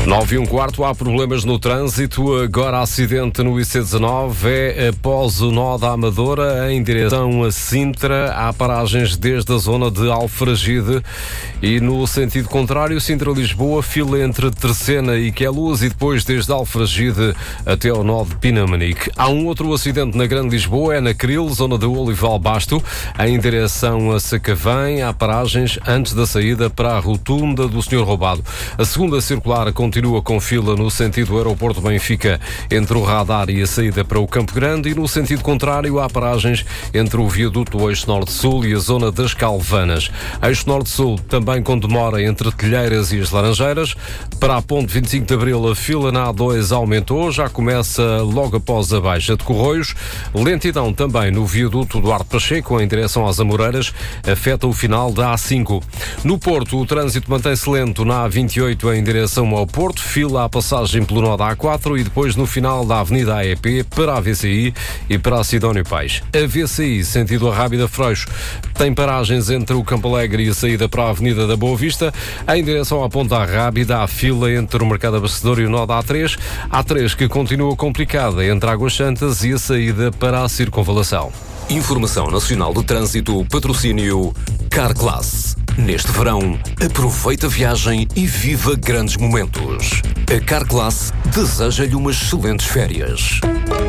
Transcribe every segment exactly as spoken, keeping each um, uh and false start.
nove e um quarto, há problemas no trânsito. Agora acidente no I C dezanove, é após o nó da Amadora em direção a Sintra. Há paragens desde a zona de Alfragide e no sentido contrário, Sintra-Lisboa, fila entre Terceira e Queluz e depois desde Alfragide até ao nó de Pinamanique. Há um outro acidente na Grande Lisboa, é na Cril, zona de Olival Basto, em direção a Sacavém. Há paragens antes da saída para a rotunda do Senhor Roubado. A segunda circular continua com fila no sentido do aeroporto Benfica, entre o radar e a saída para o Campo Grande, e no sentido contrário há paragens entre o viaduto Eixo Norte-Sul e a zona das Calvanas. Eixo Norte-Sul também com demora entre Telheiras e as Laranjeiras. Para a ponte vinte e cinco de Abril, a fila na A dois aumentou, já começa logo após a Baixa de Corroios. Lentidão também no viaduto Duarte Pacheco, em direção às Amoreiras, afeta o final da A cinco. No Porto, o trânsito mantém-se lento na A vinte e oito em direção ao Porto, fila à passagem pelo nó da A quatro e depois no final da Avenida A E P para a V C I e para a Sidónio Pais. A V C I, sentido a Rábida Freixo, tem paragens entre o Campo Alegre e a saída para a Avenida da Boa Vista. Em direção à Ponta Rábida, há fila entre o Mercado Abastecedor e o nó da A três. A três que continua complicada entre Águas Santas e a saída para a Circunvalação. Informação Nacional do Trânsito, patrocínio Carclass. Neste verão, aproveita a viagem e viva grandes momentos. A Carclass deseja-lhe umas excelentes férias.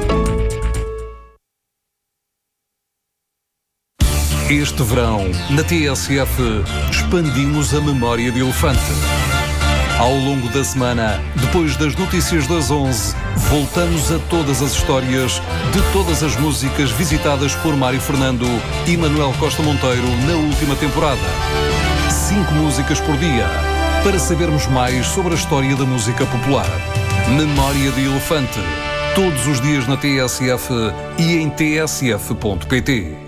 Este verão, na T S F, expandimos a memória de elefante. Ao longo da semana, depois das notícias das onze, voltamos a todas as histórias de todas as músicas visitadas por Mário Fernando e Manuel Costa Monteiro na última temporada. Cinco músicas por dia, para sabermos mais sobre a história da música popular. Memória de Elefante, todos os dias na T S F e em t s f ponto p t.